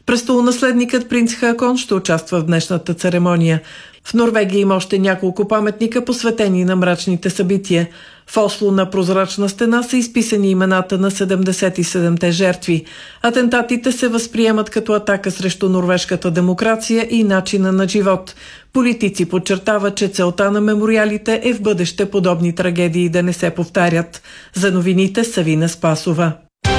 Престолонаследникът принц Хакон ще участва в днешната церемония. В Норвегия има още няколко паметника, посветени на мрачните събития. В Осло на прозрачна стена са изписани имената на 77-те жертви. Атентатите се възприемат като атака срещу норвежката демокрация и начина на живот. Политици подчертават, че целта на мемориалите е в бъдеще подобни трагедии да не се повтарят. За новините Савина Спасова.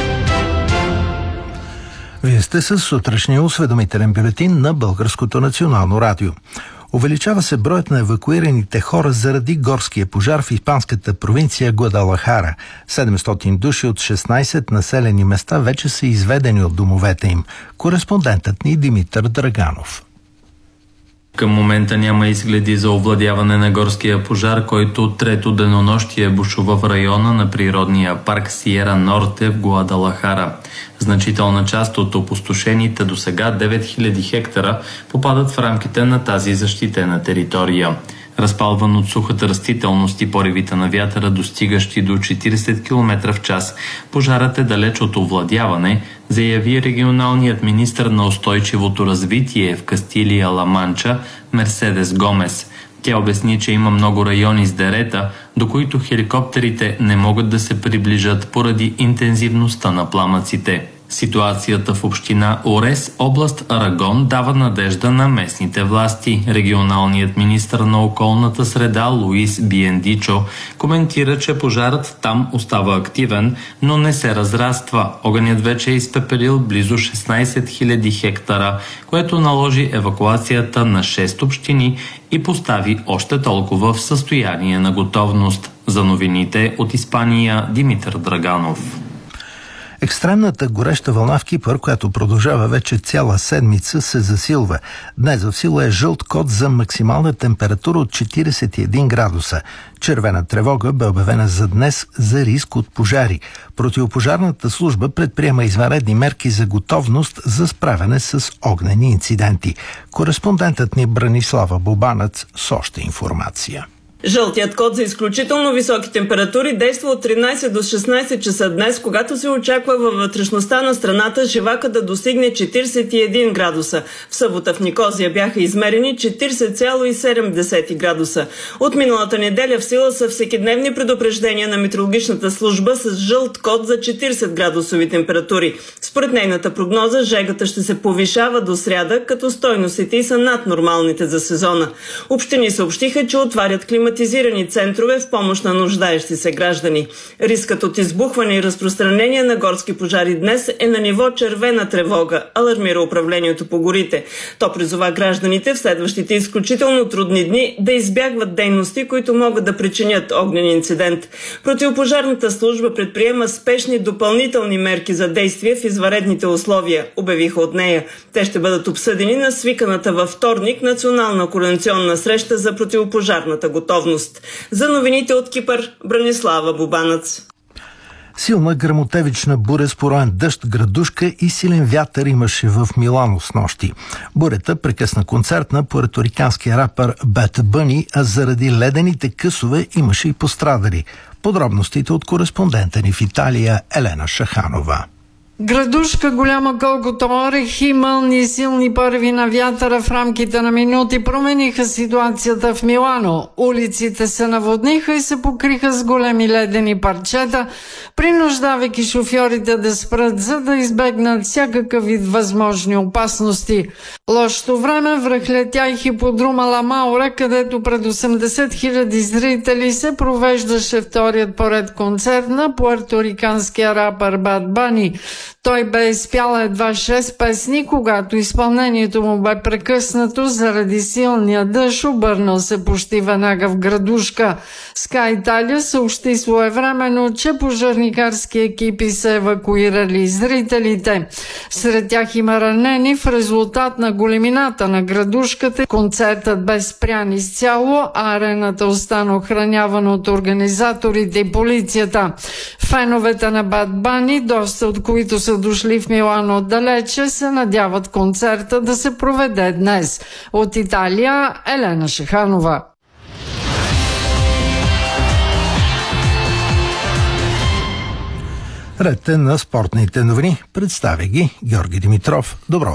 Вие сте с сутрешния осведомителен бюлетин на Българското национално радио. Увеличава се броят на евакуираните хора заради горския пожар в испанската провинция Гуадалахара. 700 души от 16 населени места вече са изведени от домовете им. Кореспондентът ни Димитър Драганов. Към момента няма изгледи за овладяване на горския пожар, който трето денонощие бушува в района на природния парк Сиера Норте в Гуадалахара. Значителна част от опустошените до сега 9000 хектара попадат в рамките на тази защитена територия. Разпалван от сухата растителност и поривите на вятъра, достигащи до 40 км в час, пожарът е далеч от овладяване, заяви регионалният министър на устойчивото развитие в Кастилия-Ла Манча Мерседес Гомес. Тя обясни, че има много райони с дерета, до които хеликоптерите не могат да се приближат поради интензивността на пламъците. Ситуацията в община Орес, област Арагон, дава надежда на местните власти. Регионалният министър на околната среда Луис Биендичо коментира, че пожарът там остава активен, но не се разраства. Огънят вече е изпепелил близо 16 000 хектара, което наложи евакуацията на 6 общини и постави още толкова в състояние на готовност. За новините от Испания Димитър Драганов. Екстремната гореща вълна в Кипър, която продължава вече цяла седмица, се засилва. Днес в сила е жълт код за максимална температура от 41 градуса. Червена тревога бе обявена за днес за риск от пожари. Противопожарната служба предприема извънредни мерки за готовност за справяне с огнени инциденти. Кореспондентът ни Бранислава Бобанец с още информация. Жълтият код за изключително високи температури действа от 13 до 16 часа днес, когато се очаква във вътрешността на страната живака да достигне 41 градуса. В събота в Никозия бяха измерени 40,7 градуса. От миналата неделя в сила са всекидневни предупреждения на метеорологичната служба с жълт код за 40 градусови температури. Според нейната прогноза жегата ще се повишава до сряда, като стойностите са над нормалните за сезона. Общини съобщиха, че отварят климатизирани центрове в помощ на нуждаещи се граждани. Рискът от избухване и разпространение на горски пожари днес е на ниво червена тревога, алармира управлението по горите. То призова гражданите в следващите изключително трудни дни да избягват дейности, които могат да причинят огнен инцидент. Противопожарната служба предприема спешни допълнителни мерки за действие в извънредните условия, обявиха от нея. Те ще бъдат обсъдени на свиканата във вторник национална координационна среща за противопожарната готовност. За новините от Кипър, Бранислава Бобанец. Силна гръмотевична буря с пороен дъжд, градушка и силен вятър имаше в Милано снощи. Бурята прекъсна концерт на пуерториканския рапър Бад Бъни, а заради ледените късове имаше и пострадали. Подробностите от кореспондента ни в Италия Елена Шаханова. Градушка голяма колкото орех и мълни силни порви на вятъра в рамките на минути промениха ситуацията в Милано. Улиците се наводниха и се покриха с големи ледени парчета, принуждавайки шофьорите да спрат, за да избегнат всякакъв вид възможни опасности. Лошото време връхлетя и хиподрума Ла Маура, където пред 80 000 зрители се провеждаше вторият поред концерт на пуерториканския рапър Бад Бъни. Той бе изпял едва 6 песни, когато изпълнението му бе прекъснато заради силния дъжд, обърнал се почти веднага в градушка. Sky Italia съобщи своевременно, че пожарникарски екипи са евакуирали зрителите. Сред тях има ранени в резултат на големината на градушката. Концертът бе спрян изцяло, а арената остана охранявана от организаторите и полицията. Феновете на Бад Бъни, доста от които са дошли в Милано отдалече, се надяват концерта да се проведе днес. От Италия Елена Шаханова. Ред е на спортните новини. Представя ги Георги Димитров. Добро